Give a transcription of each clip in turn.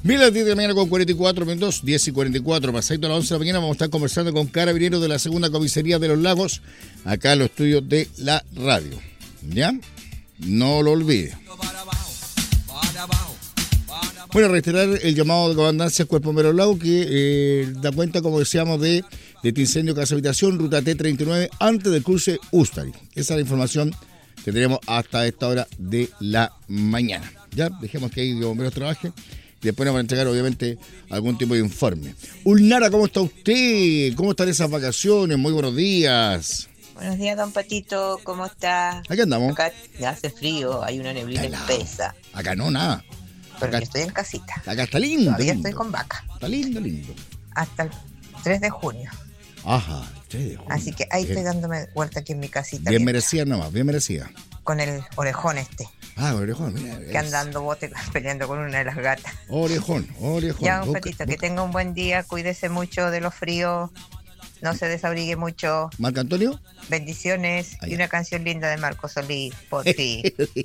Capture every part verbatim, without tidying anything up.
Bien, las diez de la mañana con cuarenta y cuatro minutos, diez y cuarenta y cuatro, pasadito a las once de la mañana, vamos a estar conversando con Carabineros de la segunda comisaría de Los Lagos, acá en los estudios de la radio. ¿Ya? No lo olvide. Bueno, reiterar el llamado de comandancia al Cuerpo de Bomberos Lagos que eh, da cuenta, como decíamos, de, de este incendio casa habitación, ruta T treinta y nueve, antes del cruce Ustari. Esa es la información que tenemos hasta esta hora de la mañana. Ya, dejemos que ahí los bomberos trabajen. Y después nos van a entregar, obviamente, algún tipo de informe. Ulnara, ¿cómo está usted? ¿Cómo están esas vacaciones? Muy buenos días. Buenos días, don Patito. ¿Cómo está? Aquí andamos. Acá ya hace frío, hay una neblina espesa. Acá no, nada. Pero Acá, yo estoy en casita. Acá está lindo. Todavía lindo. estoy con vaca. Está lindo, lindo. Hasta el tres de junio. Ajá, tres de junio. Así que ahí bien. estoy dándome vuelta aquí en mi casita. Bien merecida nomás, bien merecida. Con el orejón este. Ah, orejón, mira. Que anda dando bote peleando con una de las gatas. Orejón, orejón. Ya, don Boca, Patito, boca. que tenga un buen día. Cuídese mucho de los fríos. No se desabrigue mucho. ¿Marco Antonio? Bendiciones. Allá. Y una canción linda de Marco Solís. Por ti.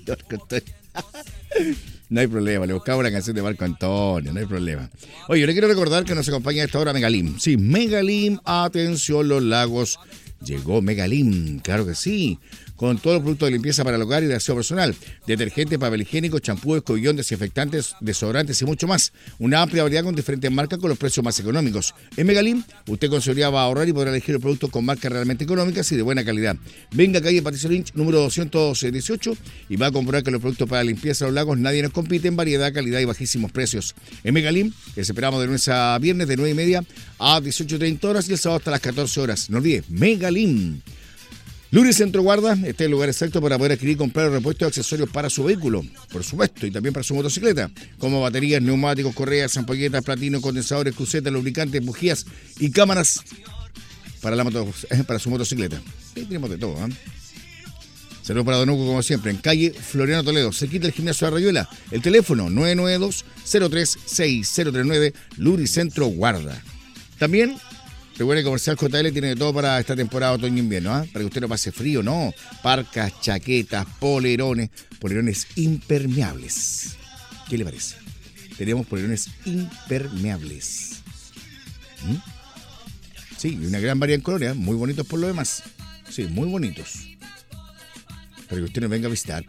No hay problema, le buscaba una canción de Marco Antonio, no hay problema. Oye, yo le quiero recordar que nos acompaña a esta hora Megalim. Sí, Megalim, atención, Los Lagos. Llegó Megalim, claro que sí. Con todos los productos de limpieza para el hogar y de aseo personal. Detergente, papel higiénico, champú, escobillón, desinfectantes, desodorantes y mucho más. Una amplia variedad con diferentes marcas con los precios más económicos. En Megalim, usted con seguridad va a ahorrar y podrá elegir los productos con marcas realmente económicas y de buena calidad. Venga a calle Patricio Lynch, número doscientos dieciocho, y va a comprobar que los productos para la limpieza de Los Lagos nadie nos compite en variedad, calidad y bajísimos precios. En Megalim, les esperamos de lunes a viernes de nueve y media a dieciocho treinta horas y el sábado hasta las catorce horas. No olvide, Megalim. Luri Centro Guarda, este es el lugar exacto para poder adquirir y comprar repuestos y accesorios para su vehículo, por supuesto, y también para su motocicleta, como baterías, neumáticos, correas, ampolletas, platino, condensadores, crucetas, lubricantes, bujías y cámaras para la moto, para su motocicleta. Ahí tenemos de todo, ¿eh? Saludos para Don Hugo, como siempre, en calle Floriano Toledo, cerquita del gimnasio de Rayuela. El teléfono nueve nueve dos, cero tres seis cero tres nueve, Luri Centro Guarda. También recuerden que Comercial J L tiene de todo para esta temporada otoño-invierno, ¿eh? Para que usted no pase frío, no. Parcas, chaquetas, polerones, polerones impermeables. ¿Qué le parece? Tenemos polerones impermeables. ¿Mm? Sí, y una gran variedad en colores, ¿eh? Muy bonitos por lo demás. Sí, muy bonitos. Para que usted nos venga a visitar.